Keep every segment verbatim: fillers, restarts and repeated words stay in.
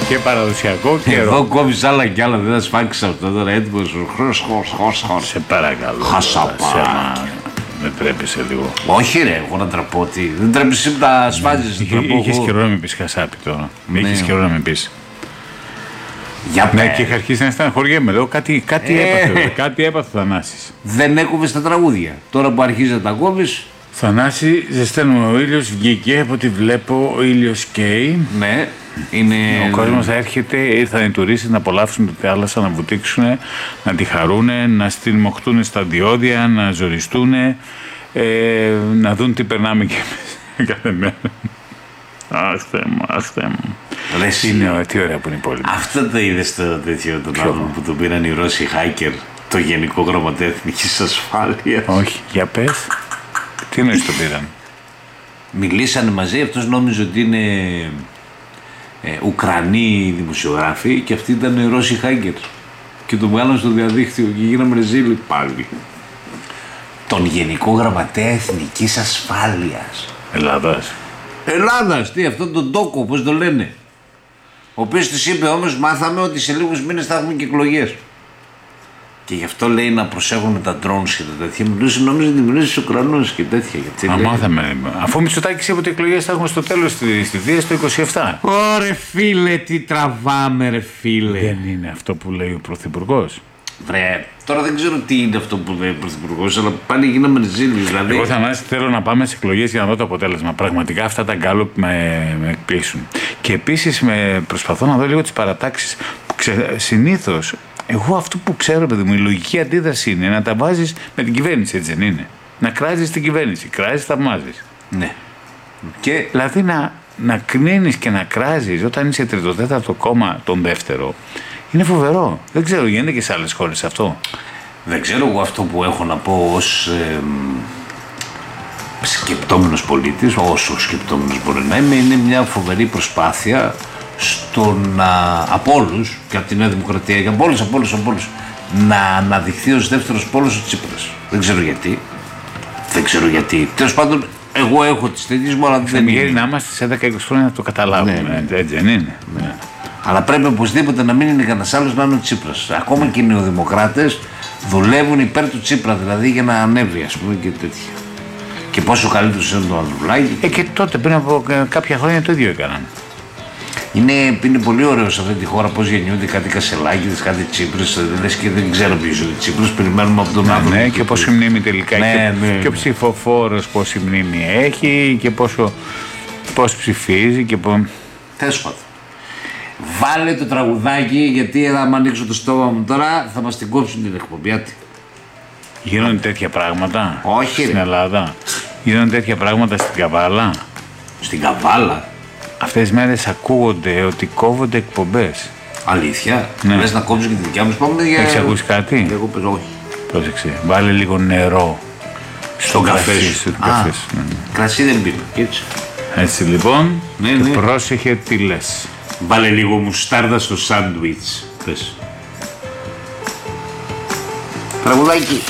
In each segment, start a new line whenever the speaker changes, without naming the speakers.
και παραδοσιακό και
εδώ
ροκ.
κόβεις άλλα κι άλλα, δεν θα σφάξεις αυτό τώρα έτοιμος.
Σε παρακαλώ.
Χασαπά.
Δεν τρέπεσαι λίγο.
Όχι ρε, εγώ να τραπώ τι. Δεν τρέπεσαι να τα σφάζεις.
Είχες καιρό να μην πεις χασάπι τώρα. Μην είχες καιρό να μην πεις.
Για
Ναι, και είχα αρχίσει να στεναχωριέμαι. Λέω κάτι, κάτι
Ε.
έπαθε. Κάτι έπαθε ο Θανάσης.
Δεν έκοβες τα τραγούδια. Τώρα που αρχίζει να τα κόβεις.
Θανάση, ζεσταίνουμε. Ο ήλιος βγήκε. Από ό,τι βλέπω, ο ήλιος καίει.
Ναι, είναι.
Ο κόσμος θα έρχεται, ήρθαν οι τουρίστες να απολαύσουν τη θάλασσα, να βουτήξουν, να τη χαρούν, να στριμωχτούν στα διόδια, να ζοριστούν, ε, να δουν τι περνάμε κι εμείς κάθε μέρα. Αχ, Θεέ μου, αχ, Θεέ μου.
Λες,
Είναι ωραία, τι ωραία που είναι η πόλη.
αυτό το είδες το τέτοιο τον άνθρωπο που τον πήραν οι Ρώσοι hacker, το Γενικό Γραμματέα Εθνικής Ασφάλειας.
Όχι, για πες. Τι εννοείς το πήραν.
Μιλήσανε μαζί, αυτός νόμιζε ότι είναι ε, Ουκρανοί δημοσιογράφοι και αυτοί ήταν Ρώσοι hacker. Και τον βγάλαν στο διαδίκτυο και γίναμε ρεζίλοι πάλι. Τον Γενικό Γραμματέα Εθνικής Ασφάλειας.
Ελλάδας.
Ελλάδας, τι, αυτόν τον τόκο, πώς το λένε. Ο οποίος της είπε όμως, μάθαμε ότι σε λίγους μήνες θα έχουμε και εκλογές. Και γι' αυτό λέει να προσέχουμε τα drones και τα τέτοια. Μιλούσε, νόμιζε ότι μιλούσε στους Ουκρανούς και τέτοια. Γιατί
Α,
λέει...
μάθαμε. Αφού ο Μητσοτάκης είπε ότι οι εκλογές θα έχουμε στο τέλος της θητείας το είκοσι επτά.
Ωρε φίλε, τι τραβάμε ρε φίλε.
Δεν είναι αυτό που λέει ο Πρωθυπουργός.
Βρε, τώρα δεν ξέρω τι είναι αυτό που λέει ο Πρωθυπουργός, αλλά πάλι γίναμε ρεζίλοι. Δηλαδή...
Εγώ Θανάση θέλω να πάμε σε εκλογές για να δω το αποτέλεσμα. Πραγματικά αυτά τα γκάλωπ με, με εκπλήσουν. Και επίσης με προσπαθώ να δω λίγο τις παρατάξεις. Ξε... Συνήθως, εγώ αυτό που ξέρω, παιδί μου, η λογική αντίδραση είναι να τα βάζεις με την κυβέρνηση, έτσι δεν είναι. Να κράζεις την κυβέρνηση, κράζεις, θαυμάζεις.
Ναι. Και
Δηλαδή να, να κρίνεις και να κράζεις όταν είσαι τριτοτέταρτο κόμμα τον δεύτερο. Είναι φοβερό. Δεν ξέρω, γίνεται και σε άλλες χώρες αυτό.
δεν ξέρω εγώ αυτό που έχω να πω ως ε, σκεπτόμενος πολίτης, όσο σκεπτόμενος μπορεί να είμαι, είναι μια φοβερή προσπάθεια στο να, από όλους, και από τη Νέα Δημοκρατία και από όλους, από όλους, από όλους, να αναδειχθεί ως δεύτερος πόλος ο Τσίπρας. Δεν ξέρω γιατί. Δεν ξέρω γιατί. Τέλος πάντων, εγώ έχω τις τέτοιες μου, αλλά δεν είναι.
Να είμαστε σε δέκα είκοσι χρόνια να το καταλάβουμε. Ναι, ναι. Έτσι δεν είναι. Ναι.
Αλλά πρέπει οπωσδήποτε να μην είναι κανένας άλλος, να είναι ο Τσίπρας. Ακόμα και οι νεοδημοκράτες δουλεύουν υπέρ του Τσίπρα, δηλαδή για να ανέβει, ας πούμε, και τέτοια. Και πόσο καλύτερος είναι το Ανδρουλάκη.
Ε, και τότε πριν από κάποια χρόνια το ίδιο έκαναν.
Είναι, είναι πολύ ωραίο σε αυτή τη χώρα πώς γεννιούνται κάτι Κασελάκηδες, κάτι Τσίπρες. Λες και δεν ξέρω ποιος είναι ο Τσίπρας, περιμένουμε από τον
ναι,
άνθρωπο.
Ναι, και πόση μνήμη τελικά
ναι,
έχει.
Ναι,
και ο ψηφοφόρος πόση μνήμη έχει και πόσο, πώς ψηφίζει και πώς.
Τέλος πάντων. Βάλε το τραγουδάκι, γιατί άμα ανοίξω το στόμα μου τώρα θα μας την κόψουν την εκπομπή.
Γίνονται τέτοια πράγματα.
Όχι,
στην
ρε.
Ελλάδα. Γίνονται τέτοια πράγματα στην Καβάλα.
Στην Καβάλα.
Αυτές τις μέρες ακούγονται ότι κόβονται εκπομπές.
Αλήθεια.
Ναι.
Λες να κόψω και τη δικιά μου. Πάμε για...
Έχεις ακούσει κάτι?
Εγώ παίζω, όχι.
Πρόσεξε. Βάλε λίγο νερό
στον καφέ σου.
Στον
Α,
καφέ σου. Ναι.
κρασί δεν πίνω. Και έτσι.
Έτσι λοιπόν.
Ναι,
και
ναι.
πρόσεχε τι λες.
Βάλε λίγο μουστάρδα στο σάντουιτς. Πες. Τραγουδάκι.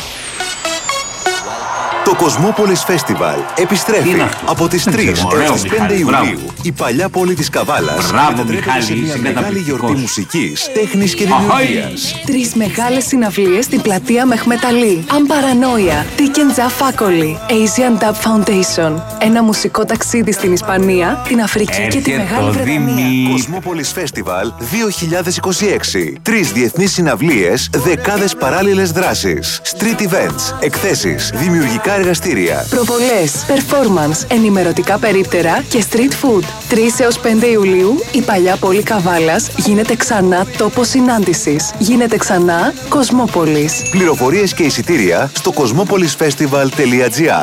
Το Cosmopolis Festival επιστρέφει από τις τρεις έως τις πέντε Ιουλίου. Η παλιά πόλη της Καβάλας μετατρέπεται σε μια μεγάλη γιορτή μουσικής, τέχνης και δημιουργίας.
Τρεις μεγάλες συναυλίες στην πλατεία Μεχμέτ Αλή. Αμπαρανόια, Τίκεντζα Φάκολη, Asian Dub Foundation. Ένα μουσικό ταξίδι στην Ισπανία, την Αφρική και τη Μεγάλη Βρετανία.
Cosmopolis Festival δύο χιλιάδες είκοσι έξι. Τρεις διεθνείς συναυλίες, δεκάδες παράλληλες δράσεις, street events, εκθέσεις, δημιουργικά εργαστήρια.
Προβολές, performance, ενημερωτικά περίπτερα και street food. τρεις έως πέντε Ιουλίου η παλιά πόλη Καβάλας γίνεται ξανά τόπος συνάντησης. Γίνεται ξανά Κοσμόπολης.
Πληροφορίες και εισιτήρια στο κοσμόπολις φεστιβάλ τελεία τζι άρ.